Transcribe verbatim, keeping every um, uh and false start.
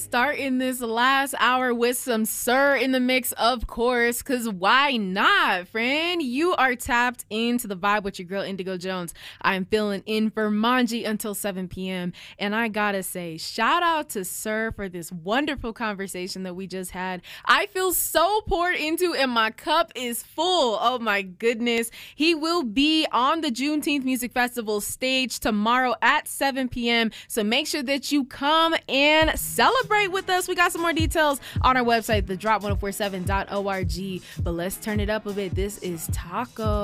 starting this last hour with some Sir in the mix, of course, because why not, friend? You are tapped into the vibe with your girl, Indigo Jones. I'm filling in for Manji until seven p.m. And I gotta say, shout out to Sir for this wonderful conversation that we just had. I feel so poured into and my cup is full. Oh my goodness. He will be on the Juneteenth Music Festival stage tomorrow at seven p.m. So make sure that you come and celebrate with us. We got some more details on our website, the drop ten forty-seven dot org. But let's turn it up a bit. This is Taco.